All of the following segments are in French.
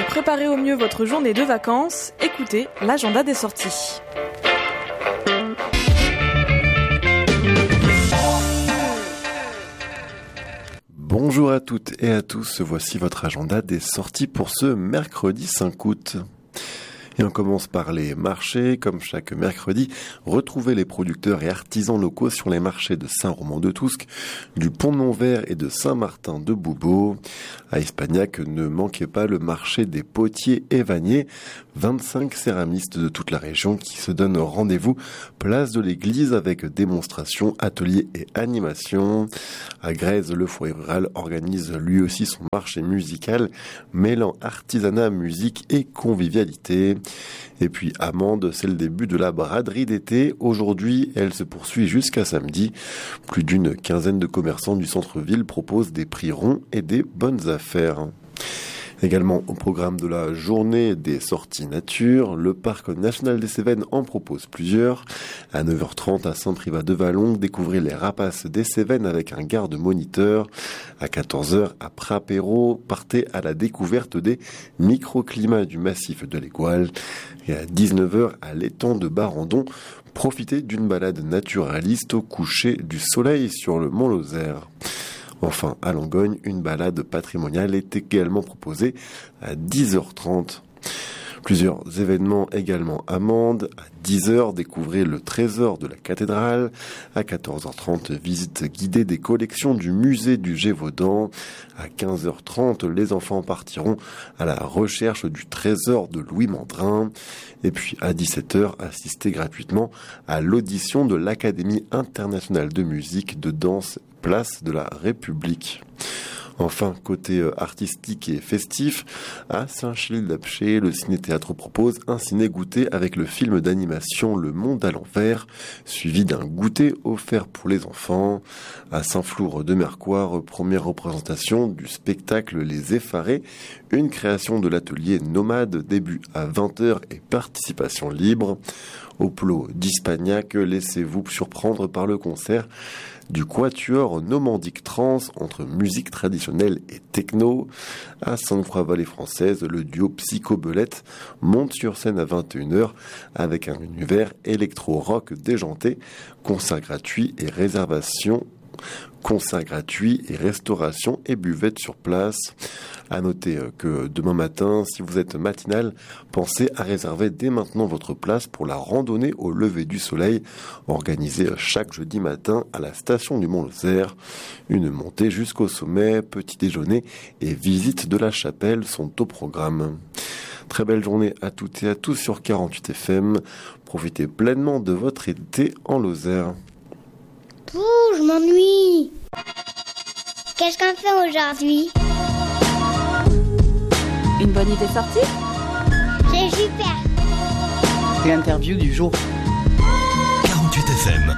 préparer au mieux votre journée de vacances, écoutez l'agenda des sorties. Bonjour à toutes et à tous, voici votre agenda des sorties pour ce mercredi 5 août. Et on commence par les marchés. Comme chaque mercredi, retrouvez les producteurs et artisans locaux sur les marchés de Saint-Romain-de-Tousques, du Pont-de-Montvert et de Saint-Martin-de-Boubeau. À Espagnac, ne manquez pas le marché des potiers et vanniers. 25 céramistes de toute la région qui se donnent rendez-vous place de l'église avec démonstrations, ateliers et animations. À Grèze, le foyer rural organise lui aussi son marché musical, mêlant artisanat, musique et convivialité. Et puis à Mende, c'est le début de la braderie d'été. Aujourd'hui, elle se poursuit jusqu'à samedi. Plus d'une quinzaine de commerçants du centre-ville proposent des prix ronds et des bonnes affaires. Également au programme de la journée des sorties nature, le parc national des Cévennes en propose plusieurs. À 9h30 à Saint-Privat-de-Vallon, découvrez les rapaces des Cévennes avec un garde-moniteur. À 14h à Prapéro, partez à la découverte des microclimats du massif de l'Égoile. Et à 19h à l'étang de Barandon, profitez d'une balade naturaliste au coucher du soleil sur le Mont Lozère. Enfin, à Langogne, une balade patrimoniale est également proposée à 10h30. Plusieurs événements également à Mende. À 10h, découvrez le trésor de la cathédrale. À 14h30, visite guidée des collections du musée du Gévaudan. À 15h30, les enfants partiront à la recherche du trésor de Louis Mandrin. Et puis à 17h, assistez gratuitement à l'audition de l'Académie internationale de musique, de danse, place de la République. Enfin, côté artistique et festif, à Saint-Chély-d'Apcher, le ciné-théâtre propose un ciné-goûter avec le film d'animation Le Monde à l'envers, suivi d'un goûter offert pour les enfants. À Saint-Flour-de-Mercoire, première représentation du spectacle Les Effarés, une création de l'atelier Nomade, début à 20h et participation libre. Au Plot d'Ispagnac, laissez-vous surprendre par le concert du quatuor Normandique Trans entre musique traditionnelle et techno. À Sainte-Croix-Vallée française, le duo Psycho-Belette monte sur scène à 21h avec un univers électro-rock déjanté. Concert gratuit et restauration et buvette sur place. À noter que demain matin, si vous êtes matinal, pensez à réserver dès maintenant votre place pour la randonnée au lever du soleil, organisée chaque jeudi matin à la station du Mont Lozère. Une montée jusqu'au sommet, petit déjeuner et visite de la chapelle sont au programme. Très belle journée à toutes et à tous sur 48 FM. Profitez pleinement de votre été en Lozère. Pouh, je m'ennuie. Qu'est-ce qu'on fait aujourd'hui? Une bonne idée sortie? C'est super. L'interview du jour. 48 FM.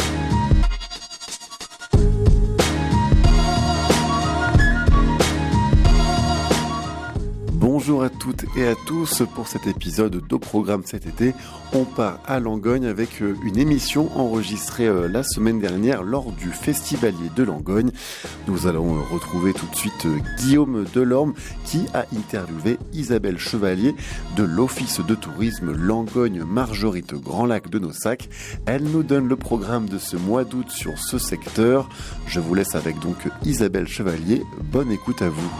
Bonjour à toutes et à tous. Pour cet épisode d'Au Programme cet été, on part à Langogne avec une émission enregistrée la semaine dernière lors du Festivalier de Langogne. Nous allons retrouver tout de suite Guillaume Delorme qui a interviewé Isabelle Chevalier de l'Office de tourisme Langogne-Margerite Grand Lac de Nossac. Elle nous donne le programme de ce mois d'août sur ce secteur. Je vous laisse avec donc Isabelle Chevalier. Bonne écoute à vous.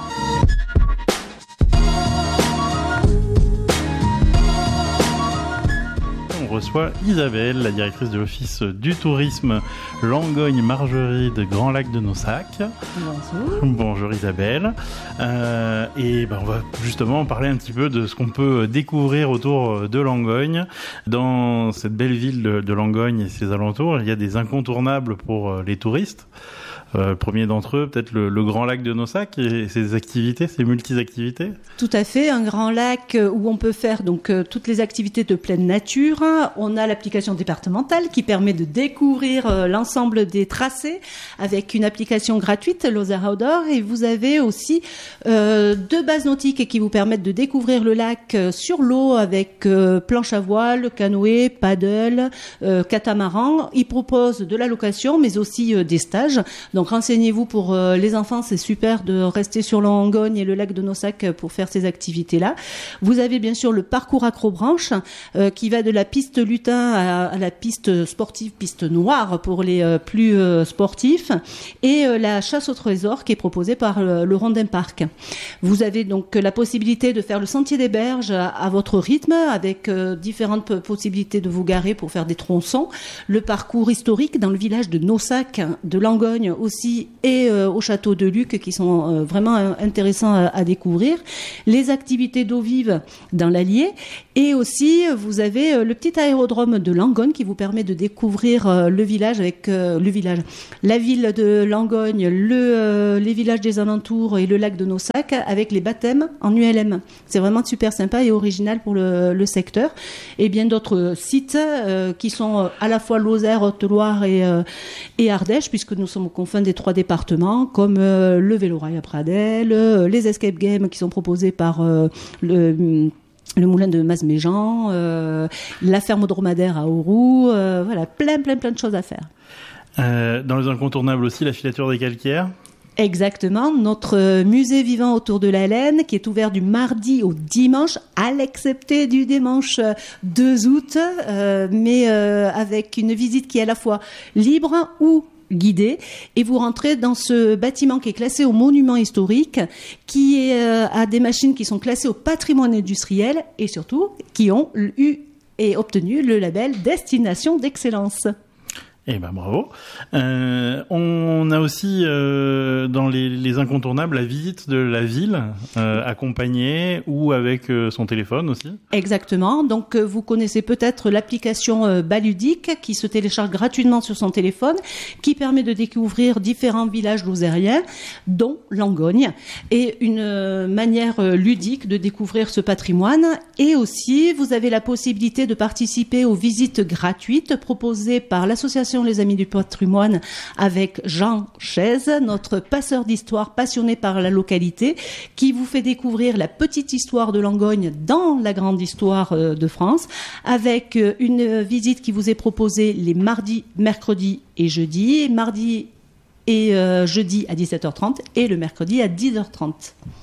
On reçoit Isabelle, la directrice de l'Office du tourisme Langogne-Margerite de Grand Lac de Nossac. Bonjour. Bonjour Isabelle. On va justement parler un petit peu de ce qu'on peut découvrir autour de Langogne. Dans cette belle ville de Langogne et ses alentours, il y a des incontournables pour les touristes. Le premier d'entre eux, peut-être le Grand Lac de Nossac et ses activités, ses multi-activités. Tout à fait, un grand lac où on peut faire donc toutes les activités de pleine nature. On a l'application départementale qui permet de découvrir l'ensemble des tracés avec une application gratuite, Lozère Outdoor, et vous avez aussi 2 bases nautiques qui vous permettent de découvrir le lac sur l'eau avec planche à voile, canoë, paddle, catamaran. Ils proposent de la location mais aussi des stages. Donc Donc renseignez-vous pour les enfants, c'est super de rester sur la Langogne et le lac de Nossac pour faire ces activités-là. Vous avez bien sûr le parcours accrobranche qui va de la piste lutin à la piste sportive, piste noire pour les plus sportifs, et la chasse au trésor qui est proposée par le Rondin Parc. Vous avez donc la possibilité de faire le sentier des berges à votre rythme avec différentes possibilités de vous garer pour faire des tronçons. Le parcours historique dans le village de Nossac, de Langogne aussi, et au château de Luc qui sont vraiment intéressants à découvrir. Les activités d'eau vive dans l'Allier, et aussi vous avez le petit aérodrome de Langogne qui vous permet de découvrir le village avec la ville de Langogne, les villages des alentours et le lac de Nossac avec les baptêmes en ULM. C'est vraiment super sympa et original pour le secteur. Et bien d'autres sites qui sont à la fois Lozère, Haute-Loire et Ardèche, puisque nous sommes aux confins des 3 départements, comme le Vélorail à Pradel, les escape games qui sont proposés par le moulin de Masméjean, la ferme dromadaire à Auroux, voilà, plein de choses à faire. Dans les incontournables aussi, la filature des calcaires. Exactement, notre musée vivant autour de la laine qui est ouvert du mardi au dimanche, à l'excepté du dimanche 2 août, mais avec une visite qui est à la fois libre ou guidée, et vous rentrez dans ce bâtiment qui est classé au monument historique, qui a des machines qui sont classées au patrimoine industriel et surtout qui ont eu et obtenu le label Destination d'excellence. Eh ben bravo. On a aussi dans les incontournables la visite de la ville, accompagnée ou avec son téléphone aussi. Exactement. Donc vous connaissez peut-être l'application Baludique qui se télécharge gratuitement sur son téléphone, qui permet de découvrir différents villages lozériens, dont Langogne, et une manière ludique de découvrir ce patrimoine. Et aussi, vous avez la possibilité de participer aux visites gratuites proposées par l'association Les Amis du Patrimoine avec Jean Chaise, notre passeur d'histoire passionné par la localité, qui vous fait découvrir la petite histoire de Langogne dans la grande histoire de France, avec une visite qui vous est proposée les mardis, mercredis et jeudis, mardi et jeudi à 17h30 et le mercredi à 10h30.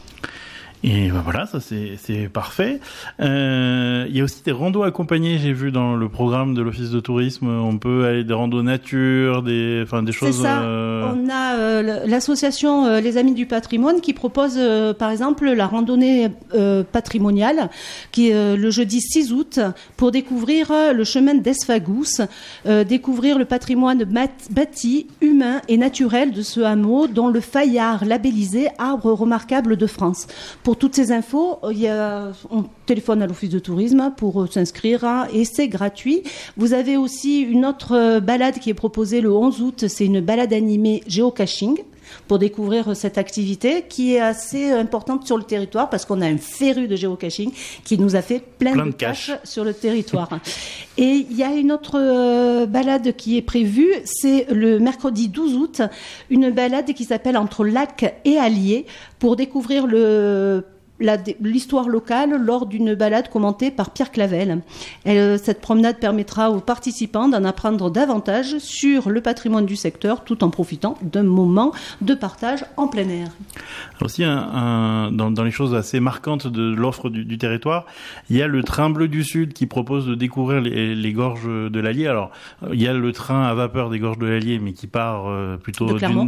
Et ben voilà, ça c'est parfait. Il y a aussi des randos accompagnés, j'ai vu dans le programme de l'Office de tourisme. On peut aller des randos nature, des choses. C'est ça. On a l'association Les Amis du Patrimoine qui propose par exemple la randonnée patrimoniale qui est le jeudi 6 août pour découvrir le chemin d'Esfagous, découvrir le patrimoine bâti, humain et naturel de ce hameau dont le Fayard labellisé arbre remarquable de France. Pour toutes ces infos, on téléphone à l'Office de tourisme pour s'inscrire et c'est gratuit. Vous avez aussi une autre balade qui est proposée le 11 août. C'est une balade animée géocaching pour découvrir cette activité qui est assez importante sur le territoire parce qu'on a un féru de géocaching qui nous a fait plein de caches sur le territoire. Et il y a une autre balade qui est prévue, c'est le mercredi 12 août, une balade qui s'appelle Entre Lac et Allier pour découvrir l'histoire locale lors d'une balade commentée par Pierre Clavel. Cette promenade permettra aux participants d'en apprendre davantage sur le patrimoine du secteur tout en profitant d'un moment de partage en plein air. Aussi, dans les choses assez marquantes de l'offre du territoire, il y a le train bleu du Sud qui propose de découvrir les gorges de l'Allier. Alors, il y a le train à vapeur des gorges de l'Allier, mais qui part plutôt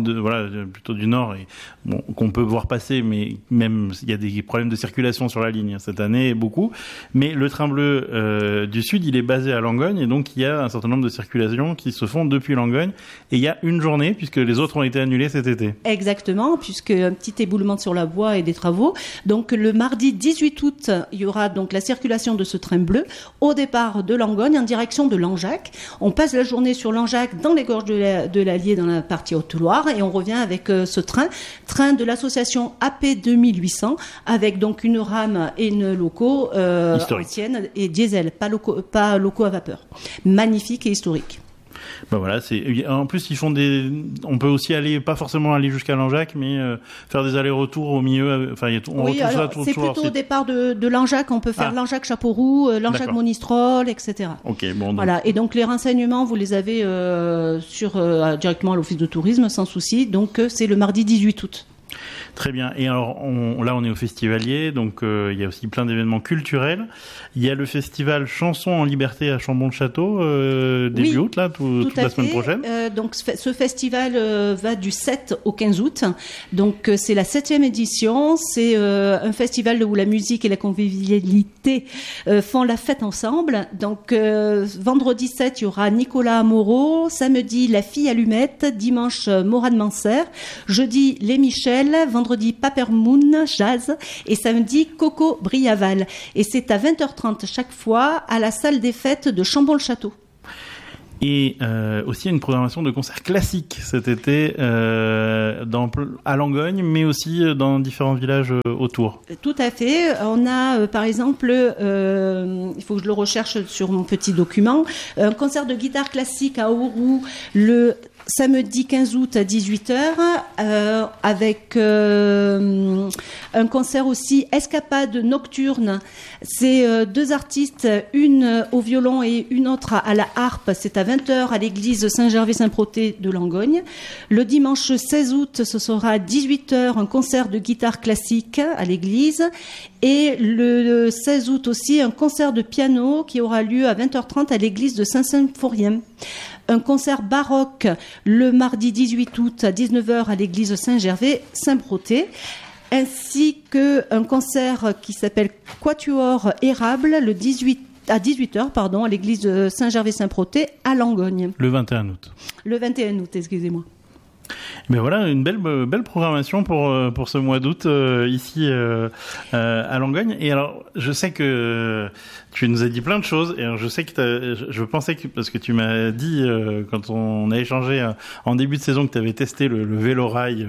du nord et qu'on peut voir passer, mais même il y a des problèmes de circulation sur la ligne cette année, beaucoup. Mais le train bleu du Sud, il est basé à Langogne et donc il y a un certain nombre de circulations qui se font depuis Langogne et il y a une journée puisque les autres ont été annulées cet été. Exactement, puisque un petit éboulement sur la voie et des travaux. Donc le mardi 18 août, il y aura donc la circulation de ce train bleu au départ de Langogne en direction de Langeac. On passe la journée sur Langeac dans les gorges de l'Allier dans la partie Haute-Loire et on revient avec ce train de l'association AP 2800 avec donc une rame et une loco ancienne et diesel, pas loco à vapeur. Magnifique et historique. Ben voilà, en plus ils font on peut aussi aller, pas forcément aller jusqu'à Langeac, mais faire des allers-retours au milieu. Enfin, on retrouve ça tout c'est plutôt au départ de Langeac, on peut faire Langeac-Chapauroux, Langeac-Monistrol, etc. Ok, bon. Donc... Voilà, et donc les renseignements, vous les avez directement à l'office de tourisme, sans souci. Donc c'est le mardi 18 août. Très bien. Et alors, là, on est au Festivalier, donc il y a aussi plein d'événements culturels. Il y a le festival Chansons en Liberté à Chambon-le-Château, début août, là, toute la semaine prochaine. Donc, ce festival va du 7 au 15 août. Donc, c'est la 7e édition. C'est un festival où la musique et la convivialité font la fête ensemble. Donc, vendredi 7, il y aura Nicolas Amoro. Samedi, La Fille Allumette. Dimanche, Morane Manser. Jeudi, Les Michel. Vendredi, Papermoon Jazz. Et samedi, Coco Briaval. Et c'est à 20h30 chaque fois à la salle des fêtes de Chambon-le-Château. Et aussi une programmation de concerts classiques cet été à Langogne, mais aussi dans différents villages autour. Tout à fait. On a par exemple, il faut que je le recherche sur mon petit document, un concert de guitare classique à Auroux le samedi 15 août à 18h, avec un concert aussi Escapade nocturne. C'est deux artistes, une au violon et une autre à la harpe. C'est à 20h à l'église Saint-Gervais-Saint-Protais de Langogne. Le dimanche 16 août, ce sera à 18h un concert de guitare classique à l'église. Et le 16 août aussi, un concert de piano qui aura lieu à 20h30 à l'église de Saint-Symphorien. Un concert baroque le mardi 18 août à 19h à l'église Saint-Gervais-Saint-Protais, ainsi qu'un concert qui s'appelle Quatuor Érable à 18h à l'église de Saint-Gervais-Saint-Protais à Langogne. Le 21 août. Le 21 août, excusez-moi. Mais voilà, une belle programmation pour ce mois d'août ici à Langogne. Et alors, je sais que tu nous as dit plein de choses. Et alors, je sais que je pensais que, parce que tu m'as dit quand on a échangé en début de saison que tu avais testé le vélo-rail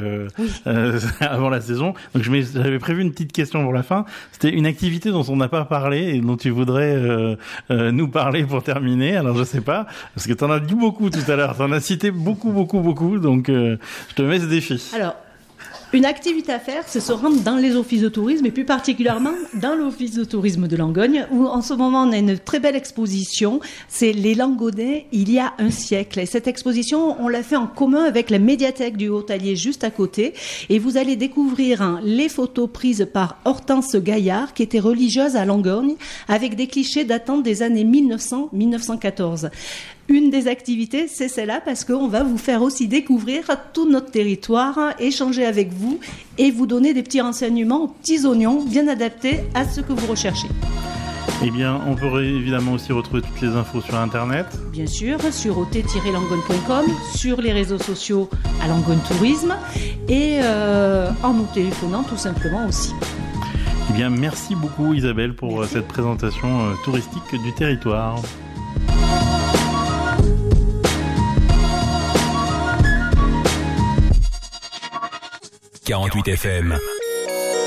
avant la saison. Donc j'avais prévu une petite question pour la fin. C'était une activité dont on n'a pas parlé et dont tu voudrais nous parler pour terminer. Alors je sais pas, parce que tu en as dit beaucoup tout à l'heure. Tu en as cité beaucoup. Donc je te mets ce défi. Alors, une activité à faire, c'est se rendre dans les offices de tourisme et plus particulièrement dans l'office de tourisme de Langogne où en ce moment on a une très belle exposition. C'est les Langonais il y a un siècle. Et cette exposition, on l'a fait en commun avec la médiathèque du Haut-Allier juste à côté. Et vous allez découvrir les photos prises par Hortense Gaillard qui était religieuse à Langogne avec des clichés datant des années 1900-1914. Une des activités, c'est celle-là, parce qu'on va vous faire aussi découvrir tout notre territoire, échanger avec vous et vous donner des petits renseignements aux petits oignons bien adaptés à ce que vous recherchez. Eh bien, on peut évidemment aussi retrouver toutes les infos sur Internet. Bien sûr, sur ot-langogne.com, sur les réseaux sociaux à Langogne Tourisme et en nous téléphonant tout simplement aussi. Eh bien, merci beaucoup Isabelle pour cette présentation touristique du territoire. .48 FM